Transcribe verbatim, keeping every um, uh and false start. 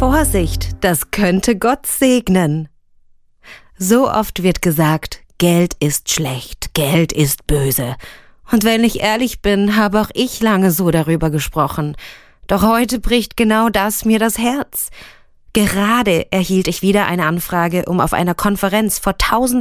Vorsicht, das könnte Gott segnen. So oft wird gesagt, Geld ist schlecht, Geld ist böse. Und wenn ich ehrlich bin, habe auch ich lange so darüber gesprochen. Doch heute bricht genau das mir das Herz. Gerade erhielt ich wieder eine Anfrage, um auf einer Konferenz vor tausend